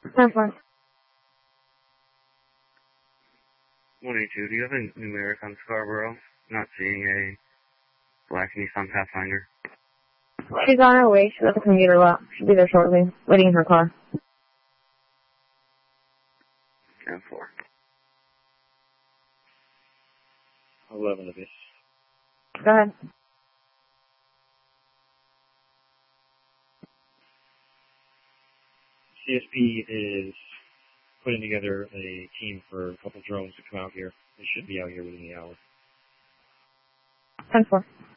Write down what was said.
10-4. 182, do you have a numeric on Scarborough? Not seeing a black Nissan Pathfinder. She's on her way. She's at the commuter lot. She'll be there shortly, waiting in her car. 10-4. 11 of this. Go ahead. CSP is putting together a team for a couple drones to come out here. They should be out here within the hour. 10-4.